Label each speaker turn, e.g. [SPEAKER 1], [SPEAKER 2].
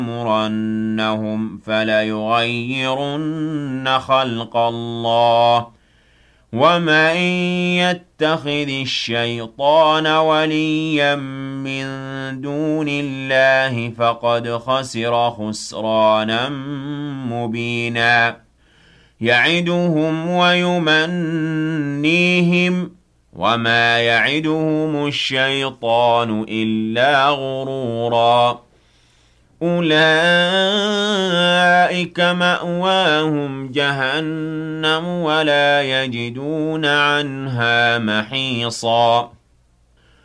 [SPEAKER 1] لَآمُرَنَّهُمْ فَلَيُغَيِّرُنَّ خَلْقَ اللَّهِ ۚ وَمَن يَتَّخِذِ الشَّيْطَانَ وَلِيًّا مِّن دُونِ اللَّهِ فَقَدْ خَسِرَ خُسْرَانًا مُّبِينًا يَعِدُهُمْ وَيُمَنِّيهِمْ ۖ وَمَا يَعِدُهُمُ الشَّيْطَانُ إِلَّا غُرُورًا أُولَٰئِكَ مَأْوَاهُمْ جَهَنَّمُ وَلَا يَجِدُونَ عَنْهَا مَحِيصًا